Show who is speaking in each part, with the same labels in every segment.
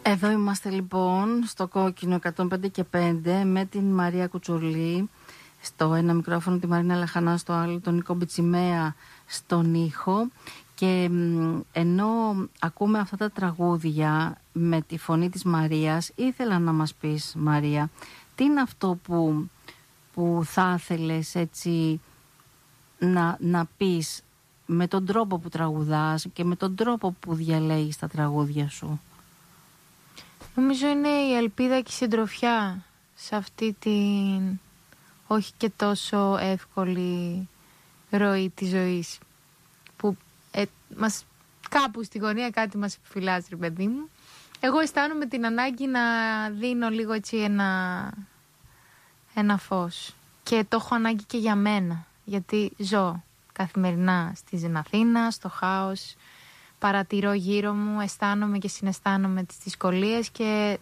Speaker 1: Εδώ είμαστε λοιπόν στο Κόκκινο 105 και 5 με την Μαρία Κουτσουρλή στο ένα μικρόφωνο, τη Μαρίνα Λαχανά στο άλλο, τον Νίκο Μπιτσιμέα στον ήχο. Και ενώ ακούμε αυτά τα τραγούδια με τη φωνή της Μαρίας, ήθελα να μας πεις, Μαρία, τι είναι αυτό που θα ήθελες έτσι να πεις με τον τρόπο που τραγουδάς και με τον τρόπο που διαλέγεις τα τραγούδια σου?
Speaker 2: Νομίζω είναι η ελπίδα και η συντροφιά σε αυτή την όχι και τόσο εύκολη ροή της ζωής, που μας, κάπου στη γωνία κάτι μας επιφυλάσσει, ρε παιδί μου. Εγώ αισθάνομαι την ανάγκη να δίνω λίγο έτσι ένα φως, και το έχω ανάγκη και για μένα, γιατί ζω καθημερινά στη Αθήνα, στο χάος, παρατηρώ γύρω μου, αισθάνομαι και συναισθάνομαι τις δυσκολίες, και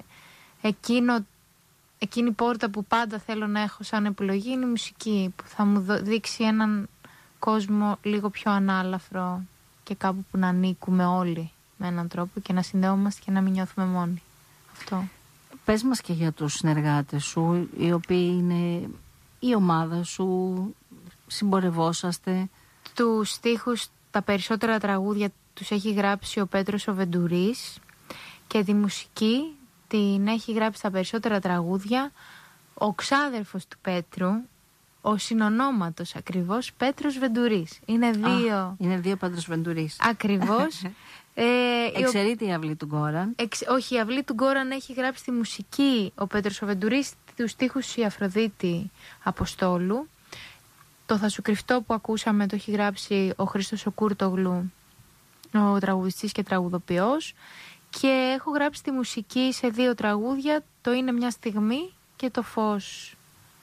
Speaker 2: εκείνη η πόρτα που πάντα θέλω να έχω σαν επιλογή είναι η μουσική, που θα μου δείξει έναν κόσμο λίγο πιο ανάλαφρο και κάπου που να ανήκουμε όλοι με έναν τρόπο και να συνδέομαστε και να μην νιώθουμε μόνοι. Αυτό. Πες μας και για τους συνεργάτες σου, οι οποίοι είναι η ομάδα σου, συμπορευόσαστε. Τους στίχους, τα περισσότερα τραγούδια τους έχει γράψει ο Πέτρος ο Βεντουρής, και τη μουσική την έχει γράψει τα περισσότερα τραγούδια ο ξάδερφος του Πέτρου, ο συνονόματος ακριβώς Πέτρος Βεντουρής. Είναι δύο Πέτρος Βεντουρής. Ακριβώς. Εξαιρείται η Αυλή του Γκόραν. Όχι, η Αυλή του Γκόραν έχει γράψει τη μουσική ο Πέτρος ο Βεντουρής, τους στίχους η Αφροδίτη Αποστόλου. Το Θα σου κρυφτώ που ακούσαμε το έχει γράψει ο Χρήστος ο Κούρτογλου, ο τραγουδιστής και τραγουδοποιός, και έχω γράψει τη μουσική σε δύο τραγούδια, το Είναι μια στιγμή και το Φως.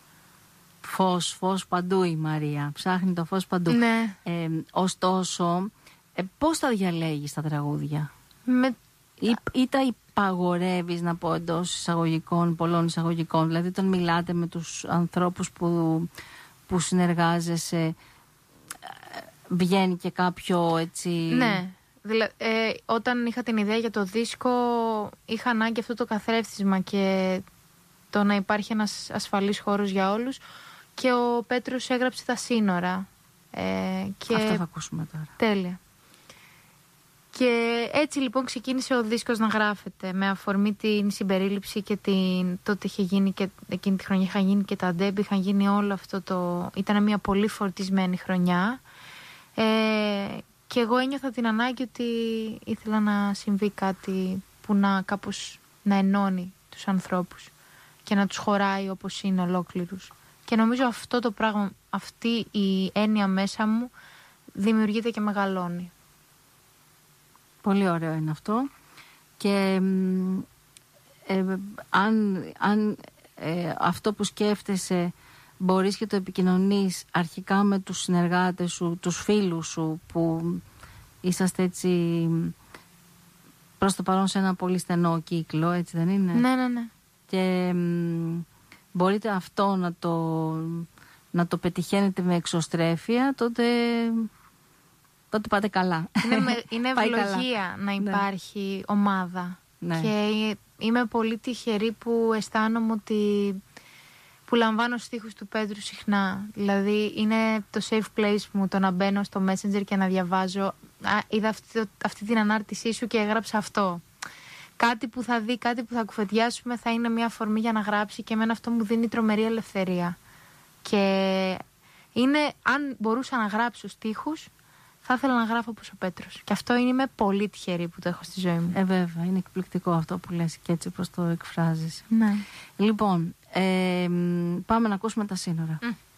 Speaker 2: Φως παντού η Μαρία, ψάχνει το φως παντού. Ναι. Ωστόσο, πώς τα διαλέγεις τα τραγούδια? Ή τα υπαγορεύεις, να πω, εντός εισαγωγικών, πολλών εισαγωγικών, δηλαδή όταν μιλάτε με τους ανθρώπους που συνεργάζεσαι, βγαίνει και κάποιο έτσι... Ναι, όταν είχα την ιδέα για το δίσκο είχα ανάγκη αυτό το καθρέφτισμα και το να υπάρχει ένας ασφαλής χώρος για όλους, και ο Πέτρος έγραψε τα σύνορα. Και... αυτό θα ακούσουμε τώρα. Τέλεια. Και έτσι λοιπόν ξεκίνησε ο δίσκος να γράφεται, με αφορμή την συμπερίληψη και τότε είχε γίνει και εκείνη τη χρονιά είχαν γίνει και τα ντέμπι, είχαν γίνει όλο αυτό το... Ήταν μια πολύ φορτισμένη χρονιά, και εγώ ένιωθα την ανάγκη ότι ήθελα να συμβεί κάτι που κάπως να ενώνει τους ανθρώπους και να τους χωράει όπως είναι ολόκληρους. Και νομίζω αυτό το πράγμα, αυτή η έννοια μέσα μου δημιουργείται και μεγαλώνει. Πολύ ωραίο είναι αυτό. Και αν αυτό που σκέφτεσαι μπορείς και το επικοινωνείς αρχικά με τους συνεργάτες σου, τους φίλους σου, που είσαστε έτσι προς το παρόν σε ένα πολύ στενό κύκλο, έτσι δεν είναι? Ναι. Και μπορείτε αυτό να το πετυχαίνετε με εξωστρέφεια, τότε πάτε καλά. Είναι ευλογία να υπάρχει ομάδα. Ναι. Και είμαι πολύ τυχερή που αισθάνομαι ότι που λαμβάνω στίχους του Πέτρου συχνά. Δηλαδή είναι το safe place μου το να μπαίνω στο Messenger και να διαβάζω. Είδα αυτή την ανάρτησή σου και έγραψα αυτό. Κάτι που θα δει, κάτι που θα κουβεντιάσουμε θα είναι μια αφορμή για να γράψει, και εμένα αυτό μου δίνει τρομερή ελευθερία. Και αν μπορούσα να γράψω στίχους, θα ήθελα να γράφω όπως ο Πέτρος. Και αυτό είμαι πολύ τυχερή που το έχω στη ζωή μου. Βέβαια, είναι εκπληκτικό αυτό που λες και έτσι πώς το εκφράζεις. Ναι. Λοιπόν, πάμε να ακούσουμε τα σύνορα.